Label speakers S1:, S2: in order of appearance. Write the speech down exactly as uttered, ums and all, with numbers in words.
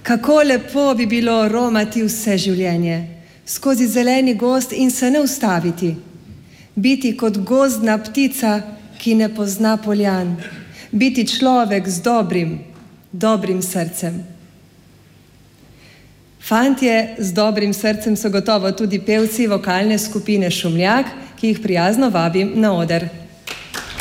S1: Kako lepo bi bilo romati vse življenje, skozi zeleni gozd in se ne ustaviti. Biti kot gozdna ptica, ki ne pozna poljan. Biti človek z dobrim, dobrim srcem. Fantje z dobrim srcem so gotovo tudi pevci vokalne skupine Šumljak, ki jih prijazno vabim na oder.